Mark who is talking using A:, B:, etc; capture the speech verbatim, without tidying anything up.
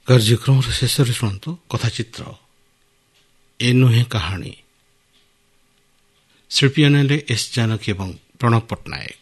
A: କାର୍ଯ୍ୟକ୍ରମର ଶେଷରେ ଶୁଣନ୍ତୁ କଥାଚିତ୍ର ଏ ନୁହେଁ କାହାଣୀ। ଶିଳ୍ପୀ ଏସ୍ ଜାନକୀ ଏବଂ ପ୍ରଣବ ପଟ୍ଟନାୟକ।